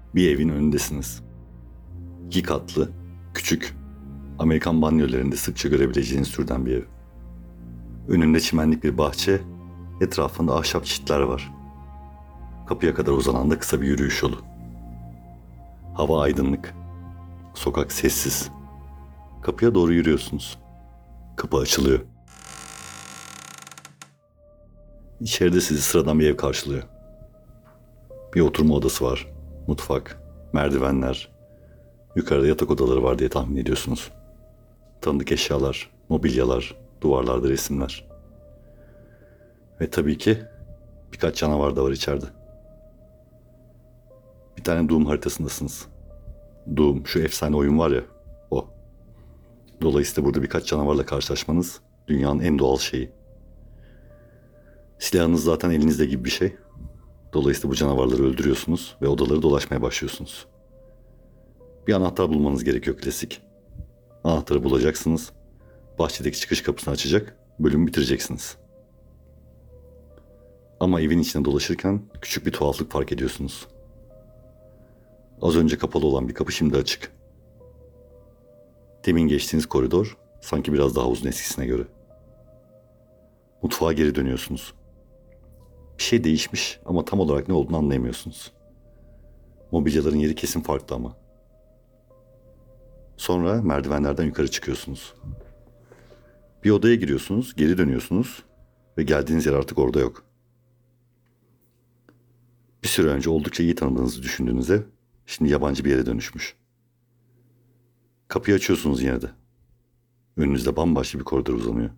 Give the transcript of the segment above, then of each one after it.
Bir evin önündesiniz. 2 katlı, küçük, Amerikan banliyölerinde sıkça görebileceğiniz türden bir ev. Önünde çimenlik bir bahçe, etrafında ahşap çitler var. Kapıya kadar uzanan da kısa bir yürüyüş yolu. Hava aydınlık, sokak sessiz. Kapıya doğru yürüyorsunuz. Kapı açılıyor. İçeride sizi sıradan bir ev karşılıyor. Bir oturma odası var, mutfak, merdivenler, yukarıda yatak odaları var diye tahmin ediyorsunuz. Tanıdık eşyalar, mobilyalar, duvarlarda resimler. Ve tabii ki birkaç canavar da var içeride. Bir tane Doom haritasındasınız. Doom, şu efsane oyun var ya, o. Dolayısıyla burada birkaç canavarla karşılaşmanız dünyanın en doğal şeyi. Silahınız zaten elinizde gibi bir şey. Dolayısıyla bu canavarları öldürüyorsunuz ve odaları dolaşmaya başlıyorsunuz. Bir anahtar bulmanız gerekiyor klasik. Anahtarı bulacaksınız. Bahçedeki çıkış kapısını açacak, bölümü bitireceksiniz. Ama evin içinde dolaşırken küçük bir tuhaflık fark ediyorsunuz. Az önce kapalı olan bir kapı şimdi açık. Demin geçtiğiniz koridor sanki biraz daha uzun eskisine göre. Mutfağa geri dönüyorsunuz. Bir şey değişmiş ama tam olarak ne olduğunu anlayamıyorsunuz. Mobilyaların yeri kesin farklı ama. Sonra merdivenlerden yukarı çıkıyorsunuz. Bir odaya giriyorsunuz, geri dönüyorsunuz ve geldiğiniz yer artık orada yok. Bir süre önce oldukça iyi tanıdığınızı düşündüğünüz ev şimdi yabancı bir yere dönüşmüş. Kapıyı açıyorsunuz yine de. Önünüzde bambaşka bir koridor uzanıyor.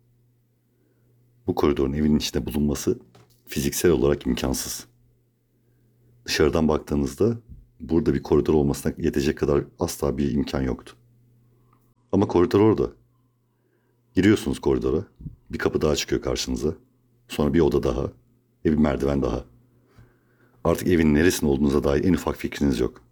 Bu koridorun evin içinde bulunması fiziksel olarak imkansız. Dışarıdan baktığınızda burada bir koridor olmasına yetecek kadar asla bir imkan yoktu. Ama koridor orada. Giriyorsunuz koridora. Bir kapı daha çıkıyor karşınıza. Sonra bir oda daha ve bir merdiven daha. Artık evin neresinde olduğunuza dair en ufak fikriniz yok.